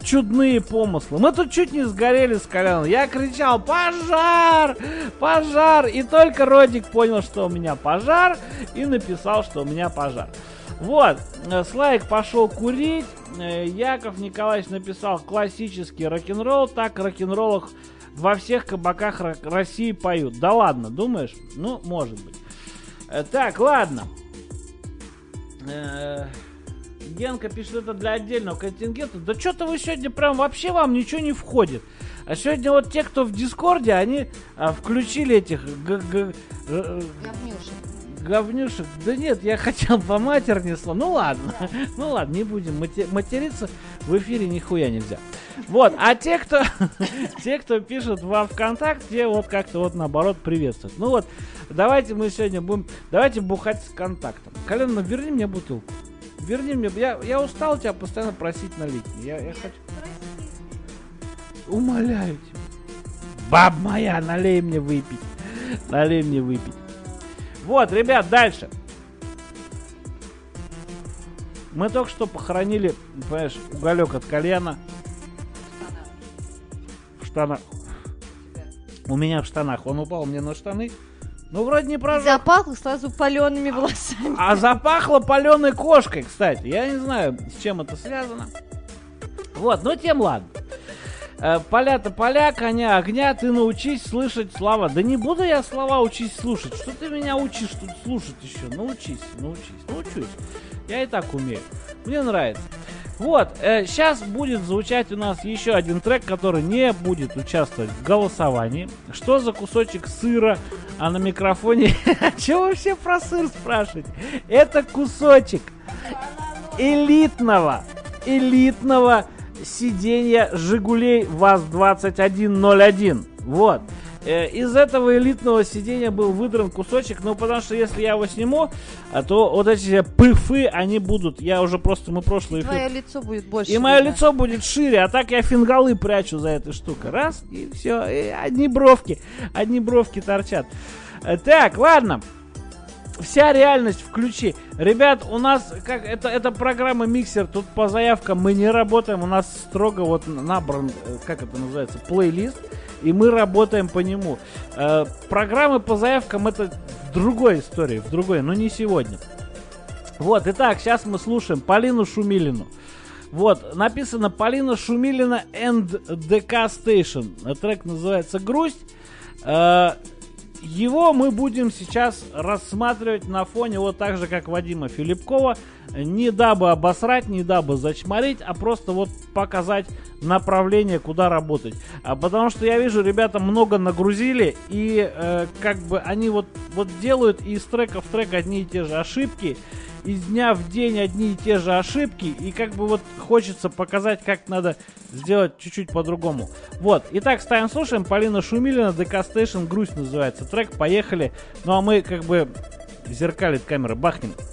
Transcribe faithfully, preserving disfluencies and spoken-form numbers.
чудные помыслы. Мы тут чуть не сгорели с Коляном. Я кричал: пожар! Пожар! И только Родик понял, что у меня пожар, и написал, что у меня пожар. Вот, Слайк пошел курить. Яков Николаевич написал: классический рок-н-ролл. Так о рок-н-роллах во всех кабаках России поют. Да ладно, думаешь? Ну, может быть. Так, ладно. Генка пишет: это для отдельного контингента. Да что-то вы сегодня прям вообще вам ничего не входит. А сегодня вот те, кто в Дискорде, они а, включили этих г- г- г- говнюшек. Говнюшек. Да нет, я хотел по матерне слово. Ну ладно, ну ладно, не будем мати- материться. В эфире нихуя нельзя. Вот, а те, кто те, кто пишет во ВКонтакте, вот как-то вот наоборот приветствуют. Ну вот, давайте мы сегодня будем, давайте бухать с контактом. Колян, верни мне бутылку. Верни мне, я, я устал тебя постоянно просить налить. Я, я хочу... Умоляю тебя. Баб моя, налей мне выпить. Налей мне выпить. Вот, ребят, дальше. Мы только что похоронили, понимаешь, уголек от кальяна. В штанах. У меня в штанах. Он упал мне на штаны. Ну, вроде не прожал. Запахло сразу палеными волосами. А запахло паленой кошкой, кстати. Я не знаю, с чем это связано. Вот, ну тем ладно. Э, поля-то поля, коня огня, ты научись слышать слова. Да не буду я слова учись слушать. Что ты меня учишь тут слушать еще? Научись, научись, научусь. Я и так умею. Мне нравится. Вот, э, сейчас будет звучать у нас еще один трек, который не будет участвовать в голосовании. Что за кусочек сыра? А на микрофоне... Чего вы все про сыр спрашиваете? Это кусочек элитного, элитного сиденья Жигулей ВАЗ двадцать один ноль один. Вот. Из этого элитного сидения был выдран кусочек, ну потому что если я его сниму, то вот эти пыфы, они будут, я уже просто, мы прошлый эфир... Твое лицо будет больше. И мое лицо будет шире, а так я фингалы прячу за этой штукой. Раз, и все, и одни бровки, одни бровки торчат. Так, ладно. Вся реальность включи. Ребят, у нас, как это, это программа Миксер, тут по заявкам мы не работаем, у нас строго вот набран, как это называется, плейлист, и мы работаем по нему. Э, программы по заявкам это в другой истории, в другой, но не сегодня. Вот, итак, сейчас мы слушаем Полину Шумилину. Вот, написано Полина Шумилина and ди кей Station. Трек называется «Грусть». Э, Его мы будем сейчас рассматривать на фоне вот так же, как Вадима Филипкова. Не дабы обосрать, не дабы зачморить, а просто вот показать направление, куда работать. А потому что я вижу, ребята много нагрузили, и э, как бы они вот, вот делают из трека в трек одни и те же ошибки, из дня в день одни и те же ошибки, и как бы вот хочется показать, как надо сделать чуть-чуть по-другому. Вот, итак, ставим, слушаем. Полина Шумилина, ди кей Station, «Грусть» называется трек, поехали. Ну а мы как бы зеркалит камера, бахнем.